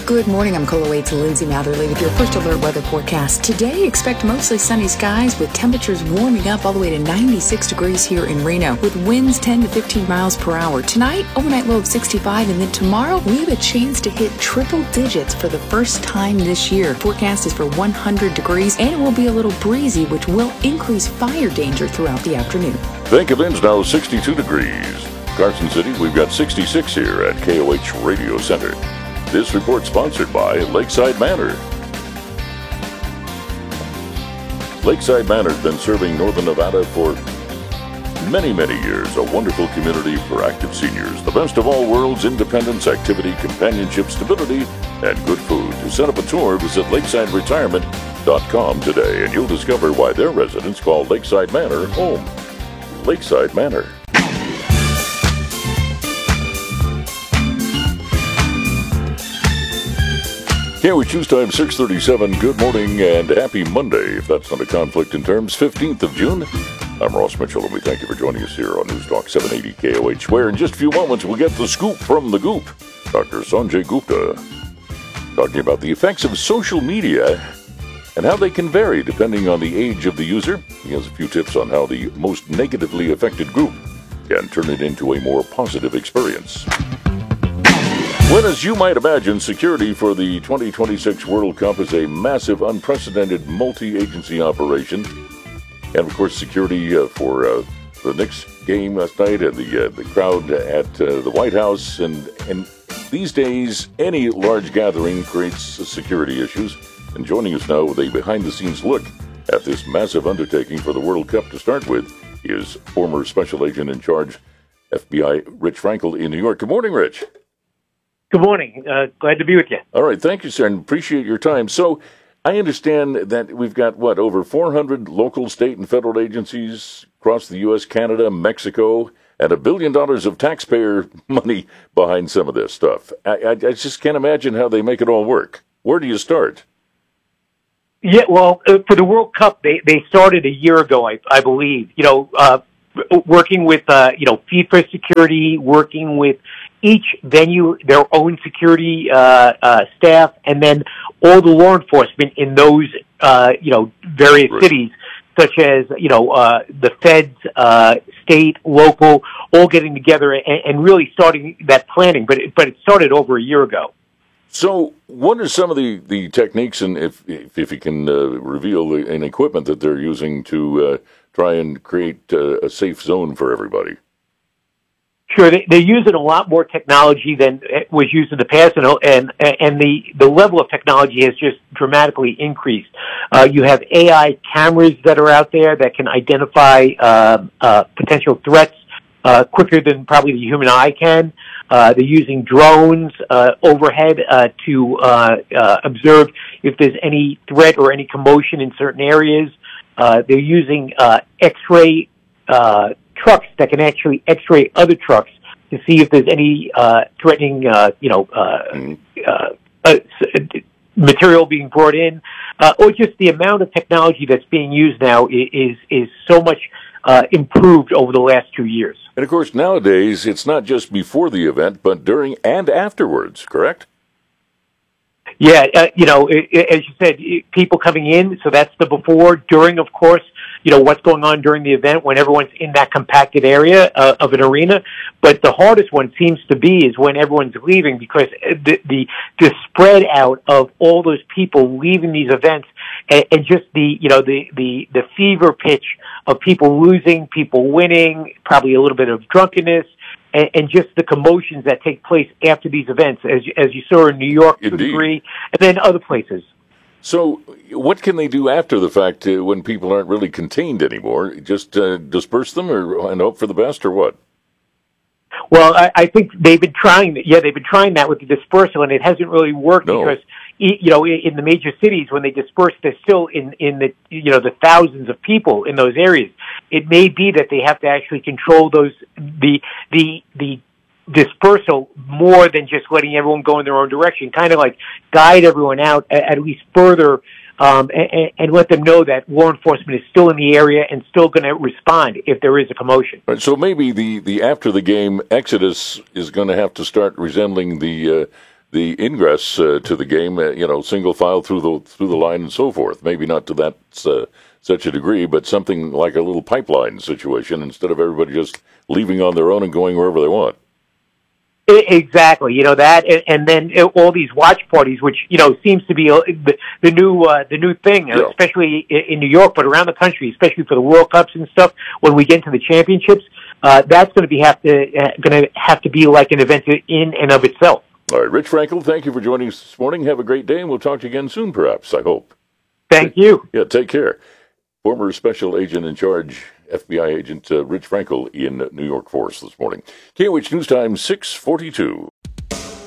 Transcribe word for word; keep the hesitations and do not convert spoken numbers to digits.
Good morning, I'm Cola Waits and Lindsay Matherly with your first alert weather forecast. Today, expect mostly sunny skies with temperatures warming up all the way to ninety-six degrees here in Reno with winds ten to fifteen miles per hour. Tonight, overnight low of sixty-five, and then tomorrow, we have a chance to hit triple digits for the first time this year. Forecast is for one hundred degrees, and it will be a little breezy, which will increase fire danger throughout the afternoon. Bank of Inns now sixty-two degrees. Carson City, we've got sixty-six here at K O H Radio Center. This report sponsored by Lakeside Manor. Lakeside Manor has been serving Northern Nevada for many, many years. A wonderful community for active seniors. The best of all worlds: independence, activity, companionship, stability, and good food. To set up a tour, visit lakeside retirement dot com today, and you'll discover why their residents call Lakeside Manor home. Lakeside Manor. K O H News Time, six thirty-seven. Good morning and happy Monday, if that's not a conflict in terms. fifteenth of June. I'm Ross Mitchell, and we thank you for joining us here on News Talk seven eighty K O H, where in just a few moments we'll get the scoop from the Goop. Doctor Sanjay Gupta talking about the effects of social media and how they can vary depending on the age of the user. He has a few tips on how the most negatively affected group can turn it into a more positive experience. When, as you might imagine, security for the twenty twenty-six World Cup is a massive, unprecedented multi-agency operation. And, of course, security uh, for uh, the Knicks game last night and the uh, the crowd at uh, the White House. And, and these days, any large gathering creates security issues. And joining us now with a behind-the-scenes look at this massive undertaking for the World Cup to start with is former Special Agent in Charge, F B I, Rich Frankel in New York. Good morning, Rich. Good morning. Uh, glad to be with you. All right. Thank you, sir, and appreciate your time. So I understand that we've got, what, over four hundred local, state, and federal agencies across the U S, Canada, Mexico, and a billion dollars of taxpayer money behind some of this stuff. I, I, I just can't imagine how they make it all work. Where do you start? Yeah, well, uh, for the World Cup, they, they started a year ago, I, I believe. You know, uh, working with, uh, you know, FIFA security, working with each venue, their own security uh, uh, staff, and then all the law enforcement in those, uh, you know, various right. cities, such as, you know, uh, the feds, uh, state, local, all getting together and, and really starting that planning. But it, but it started over a year ago. So what are some of the, the techniques, and if, if, if you can uh, reveal the, an equipment that they're using to uh, try and create uh, a safe zone for everybody? Sure, they, they're using a lot more technology than was used in the past, and and, and the, the level of technology has just dramatically increased. Uh, you have A I cameras that are out there that can identify uh, uh, potential threats uh, quicker than probably the human eye can. Uh, they're using drones uh, overhead uh, to uh, uh, observe if there's any threat or any commotion in certain areas. Uh, they're using uh, X-ray uh trucks that can actually X-ray other trucks to see if there's any uh, threatening, uh, you know, uh, uh, uh, material being brought in, uh, or just the amount of technology that's being used now is is so much uh, improved over the last two years. And of course, nowadays it's not just before the event, but during and afterwards. Correct? Yeah, uh, you know, it, it, as you said, it, people coming in, so that's the before. During, of course, you know, what's going on during the event when everyone's in that compacted area uh, of an arena. But the hardest one seems to be is when everyone's leaving, because the the, the spread out of all those people leaving these events and, and just the, you know, the, the, the fever pitch of people losing, people winning, probably a little bit of drunkenness, and, and just the commotions that take place after these events, as, as you saw in New York to a degree, and then other places. So what can they do after the fact uh, when people aren't really contained anymore? Just uh, disperse them or and hope for the best, or what? Well, I, I think they've been trying. Yeah, they've been trying that with the dispersal, and it hasn't really worked no. because, you know, in the major cities, when they disperse, they're still in in the you know the thousands of people in those areas. It may be that they have to actually control those the the the. dispersal more than just letting everyone go in their own direction, kind of like guide everyone out at, at least further um, and, and let them know that law enforcement is still in the area and still going to respond if there is a commotion. Right, so maybe the, the after the game exodus is going to have to start resembling the uh, the ingress uh, to the game, uh, you know, single file through the through the line and so forth. Maybe not to that uh, such a degree, but something like a little pipeline situation instead of everybody just leaving on their own and going wherever they want. Exactly, you know that, and, and then all these watch parties, which you know seems to be the, the new uh, the new thing, yeah. especially in New York, but around the country, especially for the World Cups and stuff. When we get into the championships, uh, that's going to be have to uh, going to have to be like an event in and of itself. All right, Rich Frankel, thank you for joining us this morning. Have a great day, and we'll talk to you again soon, perhaps. I hope. Thank you. Yeah, take care. Former Special Agent in Charge, F B I Agent uh, Rich Frankel in New York for us this morning. K O H News Time six forty-two.